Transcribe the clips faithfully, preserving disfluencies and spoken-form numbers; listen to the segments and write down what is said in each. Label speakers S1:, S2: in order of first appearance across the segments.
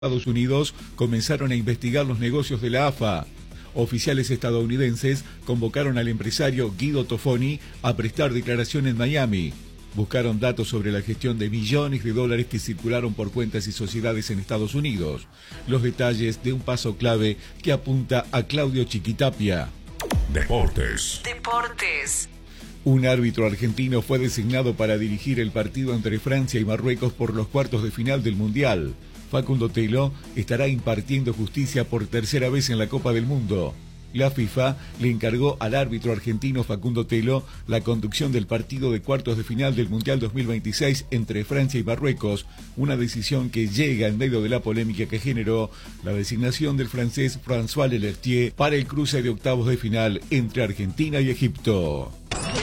S1: Estados Unidos comenzaron a investigar los negocios de la A F A. Oficiales estadounidenses convocaron al empresario Guido Tofoni a prestar declaración en Miami. Buscaron datos sobre la gestión de millones de dólares que circularon por cuentas y sociedades en Estados Unidos. Los detalles de un paso clave que apunta a Claudio Chiquitapia.
S2: Deportes.
S3: Deportes.
S1: Un árbitro argentino fue designado para dirigir el partido entre Francia y Marruecos por los cuartos de final del Mundial. Facundo Telo estará impartiendo justicia por tercera vez en la Copa del Mundo. La FIFA le encargó al árbitro argentino Facundo Telo la conducción del partido de cuartos de final del Mundial dos mil veintiséis entre Francia y Marruecos, una decisión que llega en medio de la polémica que generó la designación del francés François Lelertier para el cruce de octavos de final entre Argentina y Egipto.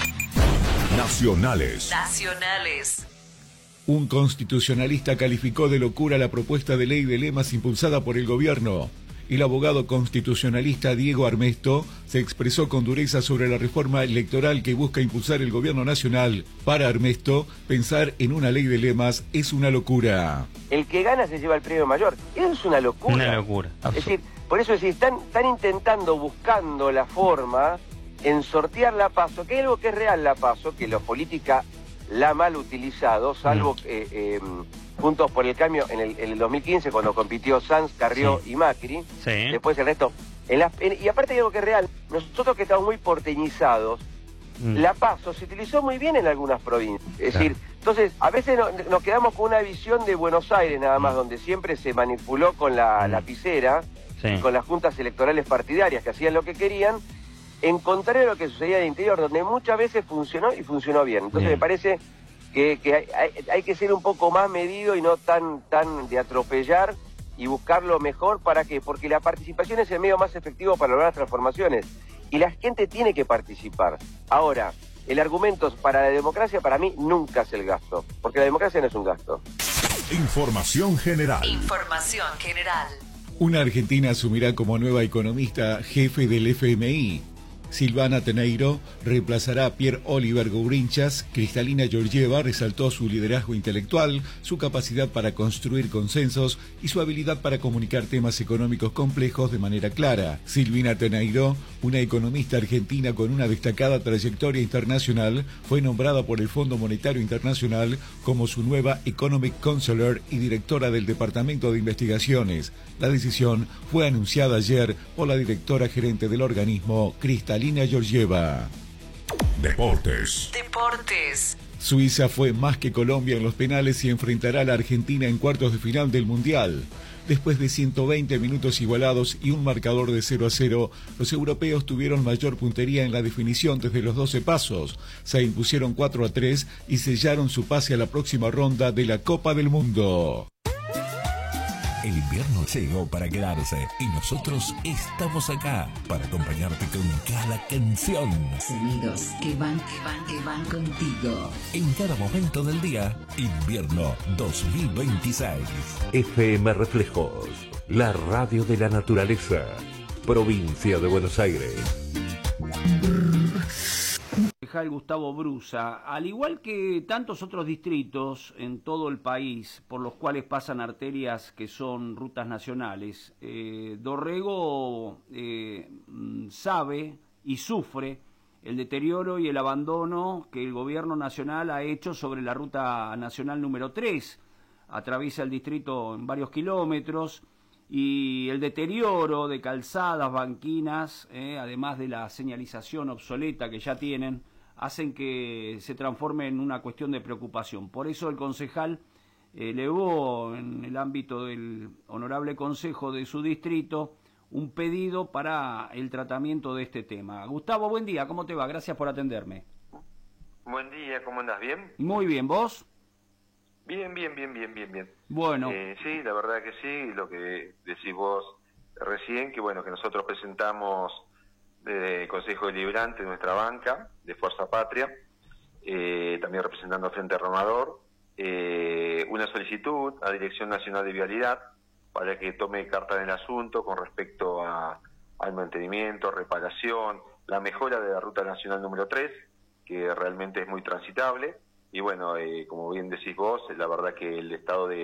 S2: Nacionales.
S3: Nacionales.
S1: Un constitucionalista calificó de locura la propuesta de ley de lemas impulsada por el gobierno. El abogado constitucionalista Diego Armesto se expresó con dureza sobre la reforma electoral que busca impulsar el gobierno nacional. Para Armesto, pensar en una ley de lemas es una locura.
S4: El que gana se lleva el premio mayor. Eso es una locura.
S5: Una locura.
S4: Es decir, por eso es decir, están, están intentando, buscando la forma en sortear la PASO, que es algo que es real la PASO, que la política la mal utilizado, salvo mm. eh, eh, Juntos por el Cambio en el, en el dos mil quince, cuando compitió Sanz, Carrió sí. y Macri.
S5: Sí.
S4: Después el resto. En la, en, y aparte hay algo que es real, nosotros que estamos muy porteñizados, mm. la PASO se utilizó muy bien en algunas provincias. Es claro. decir, entonces, a veces no, nos quedamos con una visión de Buenos Aires nada más, mm. donde siempre se manipuló con la mm. lapicera, sí. con las juntas electorales partidarias que hacían lo que querían, en contrario a lo que sucedía en el interior, donde muchas veces funcionó y funcionó bien. Entonces bien. me parece que, que hay, hay, hay que ser un poco más medido y no tan, tan de atropellar y buscar lo mejor. ¿Para qué? Porque la participación es el medio más efectivo para lograr las transformaciones. Y la gente tiene que participar. Ahora, el argumento para la democracia para mí nunca es el gasto, porque la democracia no es un gasto.
S2: Información general.
S3: Información general.
S1: Una argentina asumirá como nueva economista jefe del F M I. Silvana Teneiro reemplazará a Pierre Oliver Gourinchas. Cristalina Georgieva resaltó su liderazgo intelectual, su capacidad para construir consensos y su habilidad para comunicar temas económicos complejos de manera clara. Silvina Teneiro, una economista argentina con una destacada trayectoria internacional, fue nombrada por el Fondo Monetario Internacional como su nueva Economic Counselor y directora del Departamento de Investigaciones. La decisión fue anunciada ayer por la directora gerente del organismo, Cristalina Georgieva.
S2: Deportes.
S3: Deportes.
S1: Suiza fue más que Colombia en los penales y enfrentará a la Argentina en cuartos de final del Mundial. Después de ciento veinte minutos igualados y un marcador de cero a cero, los europeos tuvieron mayor puntería en la definición desde los doce pasos. Se impusieron cuatro a tres y sellaron su pase a la próxima ronda de la Copa del Mundo.
S6: El invierno llegó para quedarse y nosotros estamos acá para acompañarte con cada canción.
S7: Sonidos que van, que van, que van contigo.
S6: En cada momento del día, invierno dos mil veintiséis.
S8: F M Reflejos, la radio de la naturaleza, provincia de Buenos Aires.
S9: Concejal Gustavo Brusa, al igual que tantos otros distritos en todo el país por los cuales pasan arterias que son rutas nacionales, eh, Dorrego eh, sabe y sufre el deterioro y el abandono que el gobierno nacional ha hecho sobre la ruta nacional número tres. Atraviesa el distrito en varios kilómetros y el deterioro de calzadas, banquinas, eh, además de la señalización obsoleta que ya tienen, hacen que se transforme en una cuestión de preocupación. Por eso el concejal elevó en el ámbito del honorable consejo de su distrito un pedido para el tratamiento de este tema. Gustavo, buen día, ¿cómo te va? Gracias por atenderme.
S10: Buen día, ¿cómo andas? ¿Bien?
S9: Muy bien, ¿vos?
S10: Bien, bien, bien, bien, bien, bien.
S9: Bueno.
S10: Eh, sí, la verdad que sí, lo que decís vos recién, que bueno, que nosotros presentamos desde el Consejo Deliberante de nuestra banca, de Fuerza Patria, eh, también representando al Frente Renovador, eh, una solicitud a Dirección Nacional de Vialidad para que tome carta en el asunto con respecto a, al mantenimiento, reparación, la mejora de la Ruta Nacional número tres, que realmente es muy transitable. Y bueno, eh, como bien decís vos, la verdad que el estado de,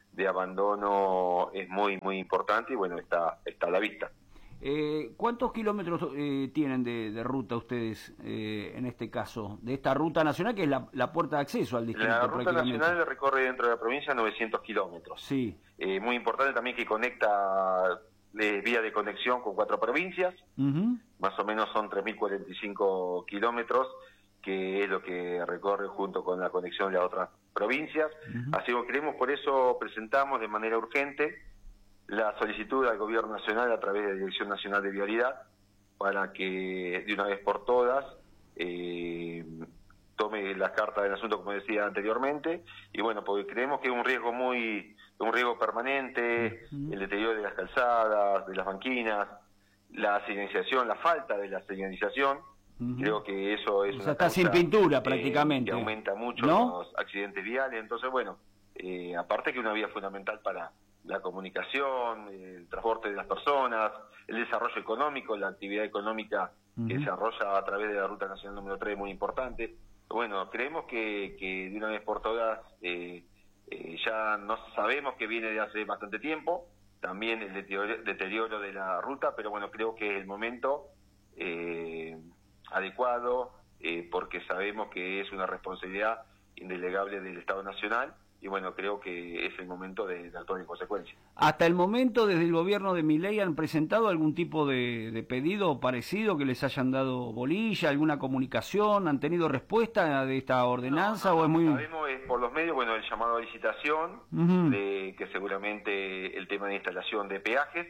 S10: de abandono es muy, muy importante y bueno, está, está a la vista.
S9: Eh, ¿Cuántos kilómetros eh, tienen de, de ruta ustedes eh, en este caso? De esta ruta nacional que es la, la puerta de acceso al distrito.
S10: La ruta nacional recorre dentro de la provincia novecientos kilómetros.
S9: Sí.
S10: Eh, muy importante también que conecta, eh, vía de conexión con cuatro provincias. Uh-huh. Más o menos son tres mil cuarenta y cinco kilómetros, que es lo que recorre junto con la conexión de las otras provincias. Uh-huh. Así que creemos, por eso presentamos de manera urgente la solicitud al Gobierno Nacional a través de la Dirección Nacional de Vialidad para que de una vez por todas eh, tome las cartas del asunto, como decía anteriormente, y bueno, porque creemos que es un riesgo muy, un riesgo permanente, uh-huh. el deterioro de las calzadas, de las banquinas, la señalización, la falta de la señalización. Uh-huh. Creo que eso es
S9: o sea,
S10: una
S9: está
S10: causa,
S9: sin pintura
S10: eh,
S9: prácticamente,
S10: que aumenta mucho, ¿no?, los accidentes viales. Entonces, bueno, eh, aparte que una vía fundamental para la comunicación, el transporte de las personas, el desarrollo económico, la actividad económica uh-huh. que se desarrolla a través de la Ruta Nacional número tres es muy importante. Bueno, creemos que, que de una vez por todas eh, eh, ya no sabemos que viene de hace bastante tiempo, también el deterioro, deterioro de la ruta, pero bueno, creo que es el momento eh, adecuado eh, porque sabemos que es una responsabilidad indelegable del Estado Nacional. Y bueno, creo que es el momento de, de actuar en consecuencia.
S9: Hasta el momento, desde el gobierno de Milei, ¿han presentado algún tipo de, de pedido parecido que les hayan dado bolilla, alguna comunicación? ¿Han tenido respuesta de esta ordenanza?
S10: No, no,
S9: o es muy...
S10: Sabemos es por los medios, bueno, el llamado a licitación, uh-huh. de que seguramente el tema de instalación de peajes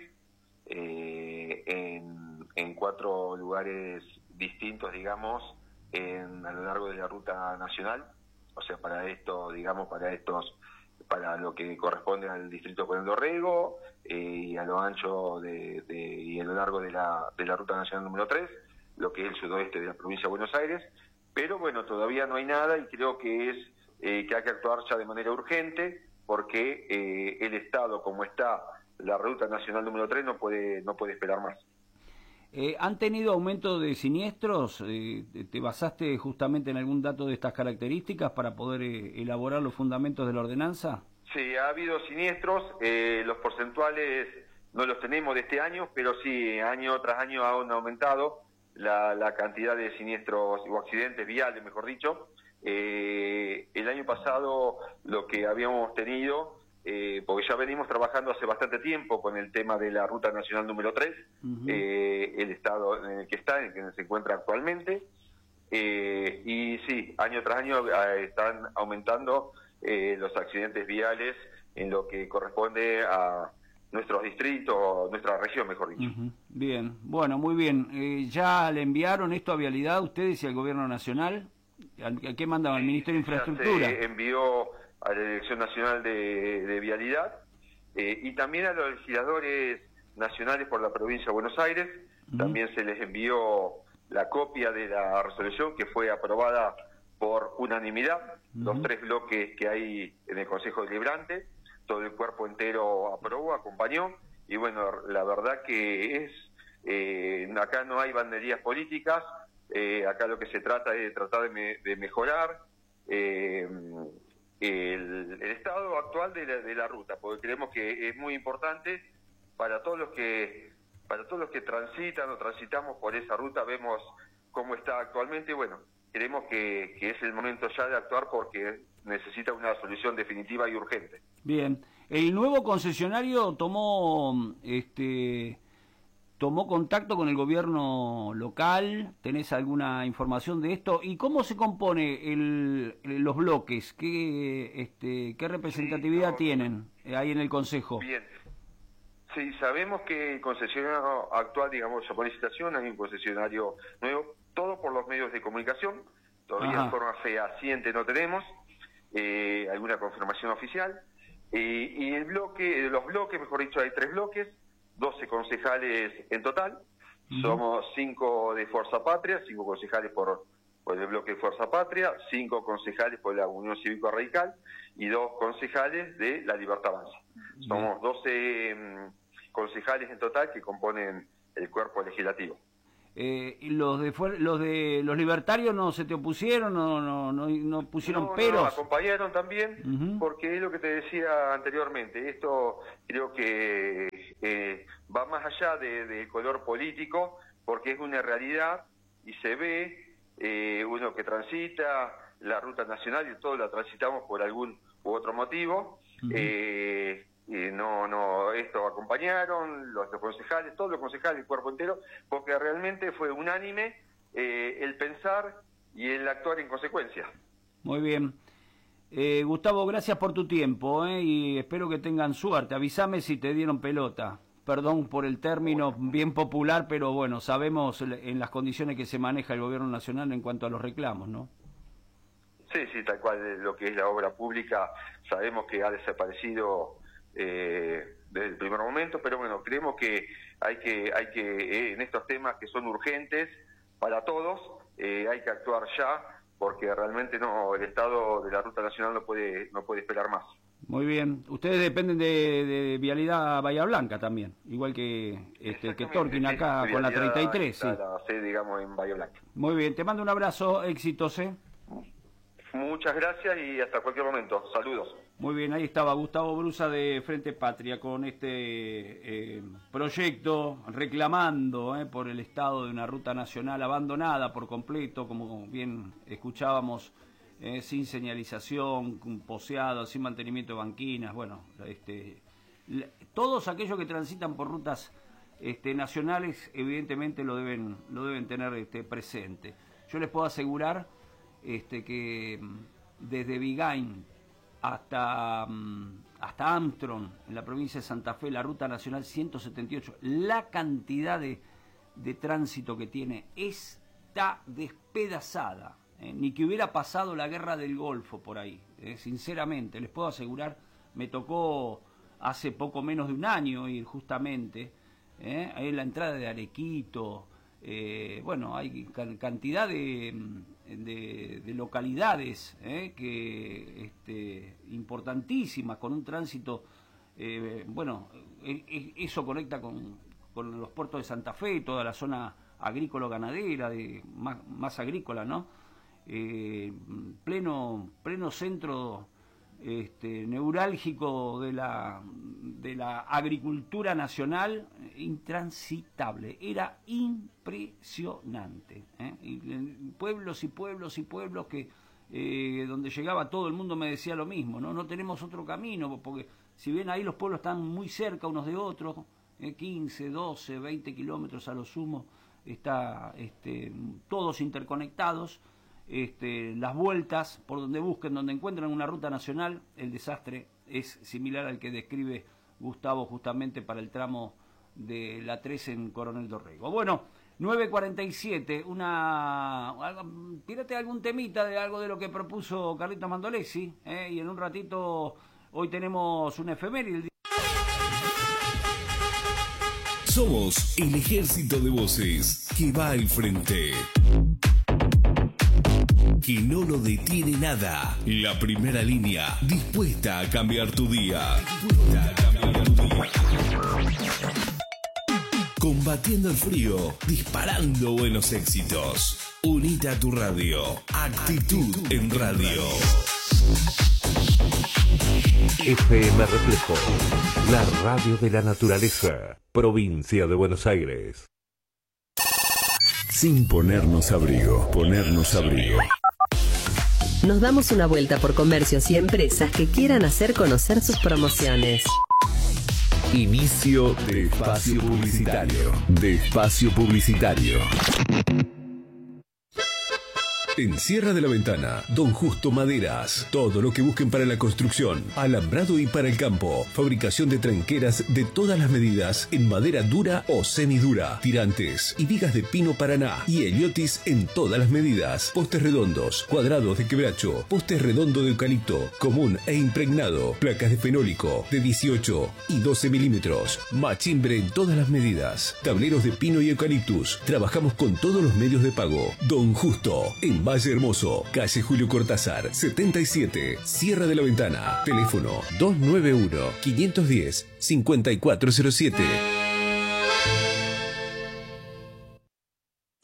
S10: eh, en, en cuatro lugares distintos, digamos, en, a lo largo de la ruta nacional. O sea, para esto, digamos, para estos, para lo que corresponde al distrito Coronel Dorrego eh, y a lo ancho de, de, y a lo largo de la, de la Ruta Nacional número tres, lo que es el sudoeste de la provincia de Buenos Aires. Pero bueno, todavía no hay nada y creo que es eh, que hay que actuar ya de manera urgente porque eh, el estado como está la Ruta Nacional número tres no puede, no puede esperar más.
S9: Eh, ¿Han tenido aumento de siniestros? Eh, ¿Te basaste justamente en algún dato de estas características para poder eh, elaborar los fundamentos de la ordenanza?
S10: Sí, ha habido siniestros, eh, los porcentuales no los tenemos de este año, pero sí, año tras año han aumentado la, la cantidad de siniestros o accidentes viales, mejor dicho. Eh, el año pasado lo que habíamos tenido... Eh, porque ya venimos trabajando hace bastante tiempo con el tema de la Ruta Nacional número tres, uh-huh. eh, el estado en el que está, en el que se encuentra actualmente, eh, y sí, año tras año eh, están aumentando eh, los accidentes viales en lo que corresponde a nuestros distritos, nuestra región, mejor dicho.
S9: Uh-huh. Bien, bueno, muy bien. Eh, ¿Ya le enviaron esto a Vialidad ustedes y al Gobierno Nacional? ¿A qué mandaban? ¿Al Ministerio de Infraestructura?
S10: Se envió a la Dirección Nacional de, de Vialidad eh, y también a los legisladores nacionales por la provincia de Buenos Aires. Uh-huh. También se les envió la copia de la resolución que fue aprobada por unanimidad, uh-huh. los tres bloques que hay en el Consejo Deliberante, todo el cuerpo entero aprobó, acompañó, y bueno, la verdad que es, eh, acá no hay banderías políticas, eh, acá lo que se trata es de tratar de, me, de mejorar eh, El, el estado actual de la, de la ruta, porque creemos que es muy importante para todos los que para todos los que transitan o transitamos por esa ruta, vemos cómo está actualmente y bueno, creemos que, que es el momento ya de actuar porque necesita una solución definitiva y urgente.
S9: Bien, el nuevo concesionario tomó este tomó contacto con el gobierno local. ¿Tenés alguna información de esto? ¿Y cómo se compone el, los bloques? ¿Qué, este, qué representatividad sí, no, tienen ahí en el Consejo?
S10: Bien. Sí, sabemos que el concesionario actual, digamos, ya por licitación, hay un concesionario nuevo, todo por los medios de comunicación. Todavía Ajá. en forma fehaciente no tenemos eh, alguna confirmación oficial. Eh, y el bloque, los bloques, mejor dicho, hay tres bloques, doce concejales en total, uh-huh. somos cinco de Fuerza Patria, cinco concejales por, por el bloque de Fuerza Patria, cinco concejales por la Unión Cívico Radical y dos concejales de la Libertad Avanza. Uh-huh. Somos doce um, concejales en total que componen el cuerpo legislativo.
S9: Eh, y los de los de los libertarios no se te opusieron, no no no, no pusieron
S10: no,
S9: peros.
S10: No, acompañaron también, uh-huh. porque es lo que te decía anteriormente. Esto creo que eh, va más allá del de color político, porque es una realidad y se ve, eh, uno que transita la ruta nacional y todos la transitamos por algún u otro motivo. Uh-huh. eh, Y no, no, esto acompañaron los, los concejales, todos los concejales, el cuerpo entero, porque realmente fue unánime eh, el pensar y el actuar en consecuencia.
S9: Muy bien. Eh, Gustavo, gracias por tu tiempo, eh, y espero que tengan suerte. Avísame si te dieron pelota. Perdón por el término bien popular, pero bueno, sabemos en las condiciones que se maneja el gobierno nacional en cuanto a los reclamos, ¿no?
S10: Sí, sí, tal cual, lo que es la obra pública, sabemos que ha desaparecido Eh, desde el primer momento, pero bueno, creemos que hay que, hay que eh, en estos temas que son urgentes para todos, eh, hay que actuar ya, porque realmente no, el estado de la ruta nacional no puede, no puede esperar más.
S9: Muy bien, ustedes dependen de, de Vialidad Bahía Blanca también, igual que este que Torquín acá sí, con la treinta y tres, sí.
S10: La sede, digamos, en Bahía Blanca.
S9: Muy bien, te mando un abrazo, éxitos, ¿eh?
S10: Muchas gracias y hasta cualquier momento. Saludos.
S9: Muy bien, ahí estaba Gustavo Brusa de Frente Patria con este eh, proyecto reclamando eh, por el estado de una ruta nacional abandonada por completo, como bien escuchábamos, eh, sin señalización, poseada, sin mantenimiento de banquinas, bueno, este, todos aquellos que transitan por rutas este, nacionales evidentemente lo deben, lo deben tener este, presente. Yo les puedo asegurar Este, que desde Bigain hasta, hasta Armstrong, en la provincia de Santa Fe, la ruta nacional ciento setenta y ocho, la cantidad de, de tránsito que tiene está despedazada, eh, ni que hubiera pasado la guerra del Golfo por ahí, eh, sinceramente, les puedo asegurar, me tocó hace poco menos de un año ir justamente, eh, ahí en la entrada de Arequito, eh, bueno, hay cantidad de... De, de localidades eh, que este, importantísimas, con un tránsito, eh, bueno, eh, eso conecta con, con los puertos de Santa Fe, toda la zona agrícola-ganadera, de, más, más agrícola, ¿no? Eh, pleno, pleno centro este, neurálgico de la, de la agricultura nacional, intransitable, era impresionante, ¿eh? Y pueblos y pueblos y pueblos que eh, donde llegaba todo el mundo me decía lo mismo, no no tenemos otro camino, porque si bien ahí los pueblos están muy cerca unos de otros, eh, quince, doce, veinte kilómetros a lo sumo, está este, todos interconectados. Este, las vueltas, por donde busquen, donde encuentran una ruta nacional, el desastre es similar al que describe Gustavo justamente para el tramo de la tres en Coronel Dorrego. Bueno, nueve cuarenta y siete, una... tírate algún temita de algo de lo que propuso Carlitos Mandolesi, ¿eh? Y en un ratito, hoy tenemos un efeméride.
S6: Somos el ejército de voces que va al frente, que no lo detiene nada. La primera línea, dispuesta a cambiar tu día. Dispuesta a cambiar tu día. Combatiendo el frío, disparando buenos éxitos. Unite a tu radio. Actitud en radio.
S8: F M Reflejo, la radio de la naturaleza, provincia de Buenos Aires.
S2: Sin ponernos abrigo, ponernos abrigo.
S5: Nos damos una vuelta por comercios y empresas que quieran hacer conocer sus promociones.
S2: Inicio de espacio publicitario. De espacio publicitario. En Sierra de la Ventana, Don Justo Maderas. Todo lo que busquen para la construcción, alambrado y para el campo. Fabricación de tranqueras de todas las medidas en madera dura o semidura. Tirantes y vigas de pino paraná y heliotis en todas las medidas. Postes redondos, cuadrados de quebracho, postes redondo de eucalipto, común e impregnado. Placas de fenólico de dieciocho y doce milímetros. Machimbre en todas las medidas. Tableros de pino y eucaliptus. Trabajamos con todos los medios de pago. Don Justo, en Valle Hermoso, calle Julio Cortázar, setenta y siete, Sierra de la Ventana. Teléfono dos nueve uno, cinco uno cero, cinco cuatro cero siete.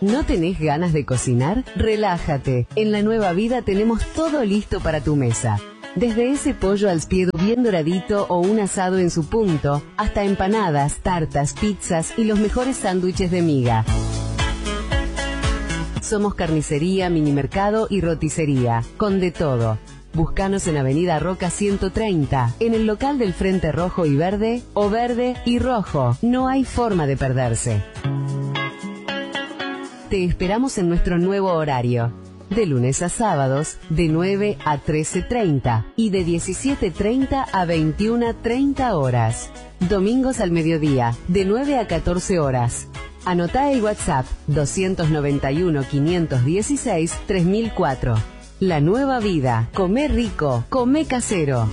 S5: ¿No tenés ganas de cocinar? Relájate. En La Nueva Vida tenemos todo listo para tu mesa. Desde ese pollo al spiedo bien doradito o un asado en su punto, hasta empanadas, tartas, pizzas y los mejores sándwiches de miga. Somos carnicería, minimercado y roticería, con de todo. Búscanos en Avenida Roca ciento treinta, en el local del Frente Rojo y Verde, o Verde y Rojo. No hay forma de perderse. Te esperamos en nuestro nuevo horario. De lunes a sábados, de nueve a trece treinta y de diecisiete treinta a veintiuna treinta horas. Domingos al mediodía, de nueve a catorce horas. Anotá el WhatsApp doscientos noventa y uno, quinientos dieciséis, tres mil cuatro. La Nueva Vida. Comé rico, comé casero.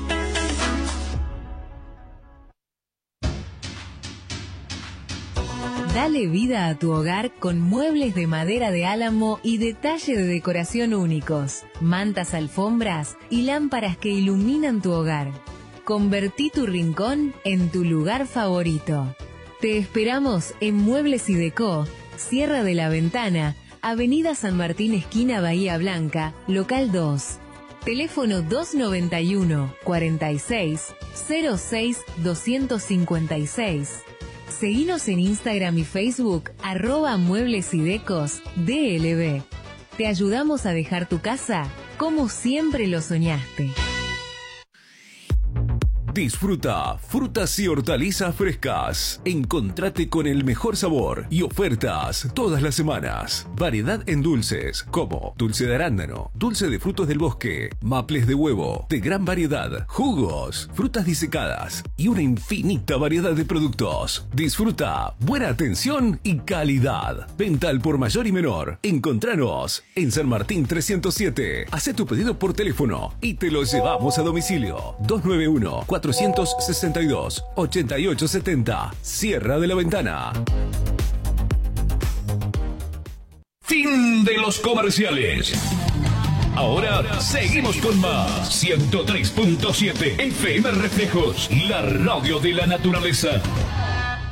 S11: Dale vida a tu hogar con muebles de madera de álamo y detalle de decoración únicos, mantas, alfombras y lámparas que iluminan tu hogar. Convertí tu rincón en tu lugar favorito. Te esperamos en Muebles y Decó, Sierra de la Ventana, Avenida San Martín, esquina Bahía Blanca, local dos. Teléfono dos noventa y uno, cuarenta y seis, cero seis, doscientos cincuenta y seis. Seguinos en Instagram y Facebook, arroba Muebles y Decos, D L B. Te ayudamos a dejar tu casa como siempre lo soñaste.
S2: Disfruta frutas y hortalizas frescas. Encontrate con el mejor sabor y ofertas todas las semanas. Variedad en dulces como dulce de arándano, dulce de frutos del bosque, maples de huevo, de gran variedad, jugos, frutas disecadas y una infinita variedad de productos. Disfruta buena atención y calidad. Venta al por mayor y menor. Encontranos en San Martín trescientos siete. Hacé tu pedido por teléfono y te lo llevamos a domicilio. dos nueve uno, cuatrocientos sesenta y dos, ochenta y ocho setenta. Sierra de la Ventana.
S6: Fin de los comerciales. Ahora seguimos con más. ciento tres punto siete F M Reflejos, la radio de la naturaleza.